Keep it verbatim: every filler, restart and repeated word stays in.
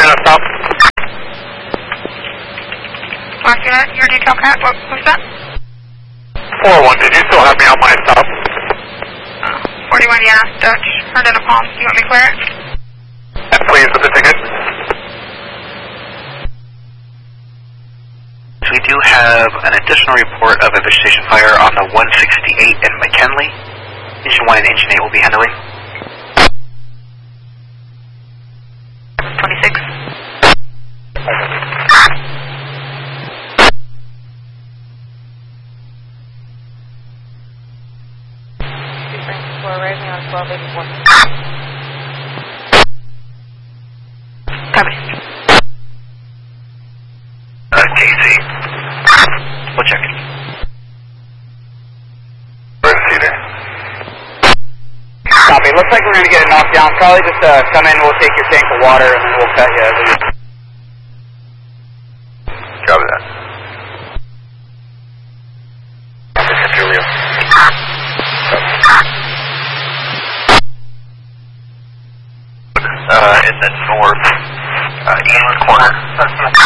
on a stop. Mark, your, your detail cat, what was that? four one, did you still have me on my stop? Uh, forty-one, yeah, Dutch. Heard in a palm. You want me to clear it? And please with the ticket. We do have an additional report of a vegetation fire on the one sixty-eight in McKinley. Engine one and Engine eight will be handling. twenty-six. We're rising on twelve eighty-four. Copy. Uh, K C. We'll check it. Where's Cedar? Copy. Looks like we're going to get it knocked down. Probably just uh, come in, we'll take your tank of water, and then we'll cut you. Copy that. Julia. Uh, in the north, uh, eastern corner.